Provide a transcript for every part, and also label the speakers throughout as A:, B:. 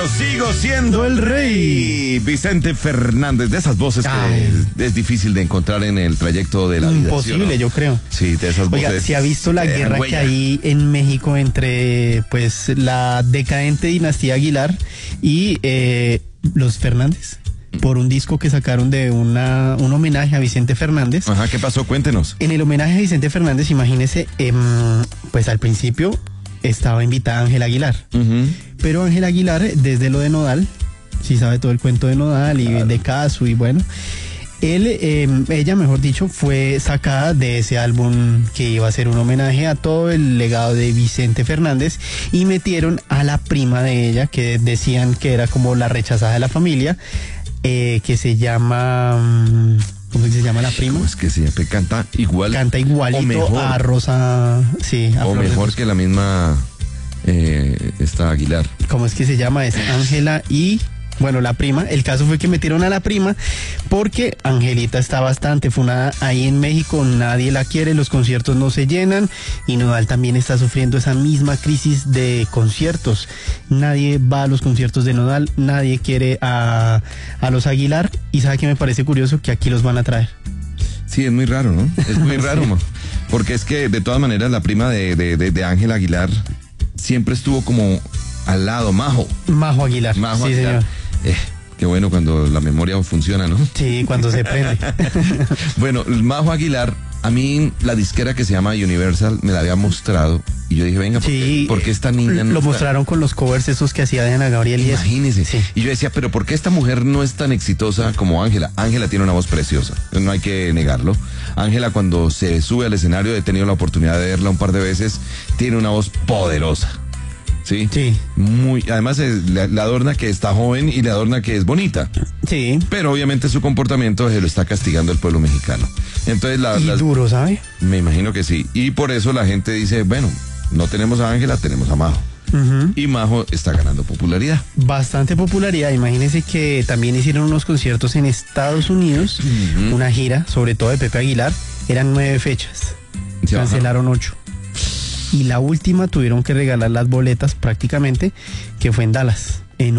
A: sigo siendo el rey. Vicente Fernández, de esas voces que es difícil de encontrar en el trayecto de la vida.
B: Imposible, ¿sí, no? Yo creo.
A: Sí, de esas voces.
B: Oiga, ¿se ha visto la guerra que hay en México entre pues la decadente dinastía Aguilar y los Fernández? Por un disco que sacaron de un homenaje a Vicente Fernández.
A: Ajá, ¿qué pasó? Cuéntenos.
B: En el homenaje a Vicente Fernández, imagínese, pues al principio estaba invitada Ángela Aguilar. Pero Ángela Aguilar, desde lo de Nodal, sí sabe todo el cuento de Nodal y de Casu y bueno, ella, mejor dicho, fue sacada de ese álbum que iba a ser un homenaje a todo el legado de Vicente Fernández y metieron a la prima de ella, que decían que era como la rechazada de la familia, que se llama... ¿Cómo se llama la prima?
A: Es que se canta igual.
B: Canta igualito a Rosa. Sí, a
A: o
B: Flor
A: mejor que la misma esta Aguilar.
B: ¿Cómo es que se llama? Es Ángela y... Bueno, la prima. El caso fue que metieron a la prima porque Angelita está bastante funada ahí en México, nadie la quiere, los conciertos no se llenan y Nodal también está sufriendo esa misma crisis de conciertos. Nadie va a los conciertos de Nodal, nadie quiere a los Aguilar y ¿sabe qué me parece curioso? Que aquí los van a traer.
A: Sí, es muy raro, ¿no? Es muy raro, sí. Porque es que de todas maneras la prima de Ángela Aguilar siempre estuvo como al lado, Majo
B: Aguilar.
A: Majo
B: sí,
A: Aguilar.
B: Señor.
A: Qué bueno cuando la memoria funciona, ¿no?
B: Sí, cuando se prende.
A: Bueno, el Majo Aguilar, a mí la disquera que se llama Universal me la había mostrado y yo dije, venga, ¿por qué esta niña no
B: lo
A: está?
B: Mostraron con los covers esos que hacía Diana Gabriel y
A: imagínese.
B: Sí.
A: Y yo decía, pero ¿por qué esta mujer no es tan exitosa como Ángela? Ángela tiene una voz preciosa, no hay que negarlo. Ángela, cuando se sube al escenario, he tenido la oportunidad de verla un par de veces, tiene una voz poderosa. Sí. Además le adorna que está joven y le adorna que es bonita.
B: Sí.
A: Pero obviamente su comportamiento se lo está castigando el pueblo mexicano. Entonces
B: duro, ¿sabe?
A: Me imagino que sí. Y por eso la gente dice, bueno, no tenemos a Ángela, tenemos a Majo. Y Majo está ganando popularidad.
B: Bastante popularidad. Imagínense que también hicieron unos conciertos en Estados Unidos, una gira, sobre todo de Pepe Aguilar. Eran 9 fechas. Cancelaron 8. Y la última tuvieron que regalar las boletas prácticamente, que fue en Dallas, en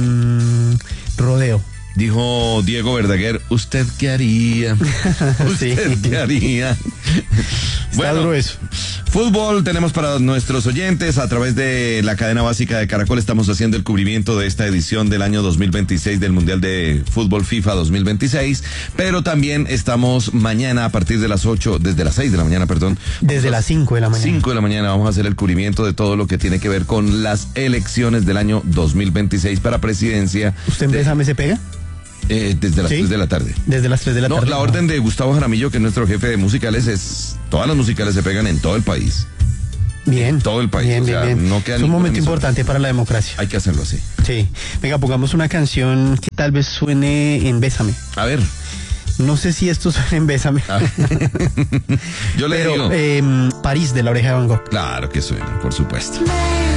B: un rodeo.
A: Dijo Diego Verdaguer, ¿usted qué haría? ¿Usted qué haría?
B: Bueno, duro eso.
A: Fútbol tenemos para nuestros oyentes a través de la cadena básica de Caracol. Estamos haciendo el cubrimiento de esta edición del año 2026 del Mundial de Fútbol FIFA 2026, pero también estamos mañana a partir de las 8, desde las 6 de la mañana, perdón.
B: Desde las 5 de la mañana.
A: 5 de la mañana vamos a hacer el cubrimiento de todo lo que tiene que ver con las elecciones del año 2026 para presidencia.
B: ¿Usted en Bésame se pega?
A: Desde las 3 de la tarde.
B: Desde las 3 de la tarde.
A: No, la orden de Gustavo Jaramillo, que es nuestro jefe de musicales, es todas las musicales se pegan en todo el país.
B: Bien.
A: En todo el país.
B: Bien,
A: o sea,
B: bien.
A: No queda
B: es un momento importante para la democracia.
A: Hay que hacerlo así.
B: Sí. Venga, pongamos una canción que tal vez suene en Bésame.
A: A ver.
B: No sé si esto suena en Bésame.
A: Yo le digo.
B: París, de La Oreja de Van Gogh.
A: Claro que suena, por supuesto.